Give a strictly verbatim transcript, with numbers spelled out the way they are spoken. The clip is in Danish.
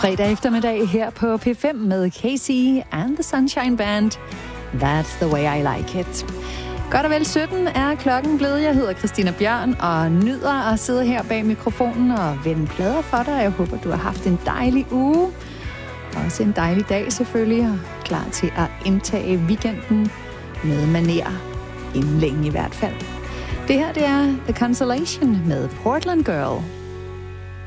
Fredag eftermiddag her på P fem med Casey and the Sunshine Band. That's the way I like it. Godt og vel sytten er klokken blevet. Jeg hedder Christina Bjørn og nyder at sidde her bag mikrofonen og vende plader for dig. Jeg håber, du har haft en dejlig uge. Også en dejlig dag selvfølgelig, og klar til at indtage weekenden med maner. Inden længe i hvert fald. Det her, det er The Consolation med Portland Girl.